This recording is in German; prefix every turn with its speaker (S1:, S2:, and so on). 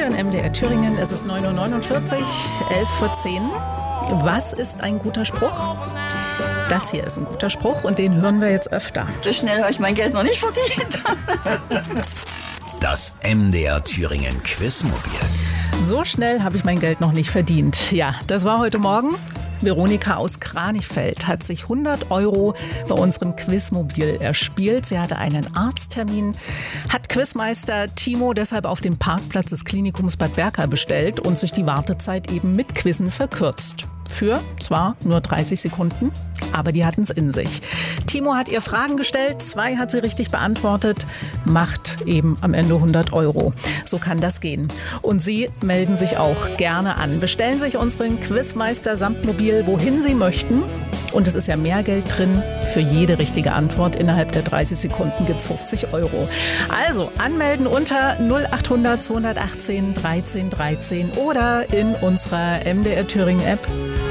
S1: hören MDR Thüringen. Es ist 9:49 Uhr, 11:10 Uhr. Was ist ein guter Spruch? Das hier ist ein guter Spruch und den hören wir jetzt öfter.
S2: So schnell habe ich mein Geld noch nicht verdient.
S3: Das MDR Thüringen Quizmobil.
S1: So schnell habe ich mein Geld noch nicht verdient. Ja, das war heute Morgen. Veronika aus Kranichfeld hat sich 100 € bei unserem Quizmobil erspielt. Sie hatte einen Arzttermin, hat Quizmeister Timo deshalb auf dem Parkplatz des Klinikums Bad Berka bestellt und sich die Wartezeit eben mit Quizzen verkürzt. Für zwar nur 30 Sekunden, aber die hatten es in sich. Timo hat ihr Fragen gestellt, 2 hat sie richtig beantwortet, macht eben am Ende 100 €. So kann das gehen. Und Sie melden sich auch gerne an. Bestellen sich unseren Quizmeister samt Mobil, wohin Sie möchten. Und es ist ja mehr Geld drin. Für jede richtige Antwort innerhalb der 30 Sekunden gibt es 50 €. Also anmelden unter 0800 218 13 13 oder in unserer MDR Thüringen App.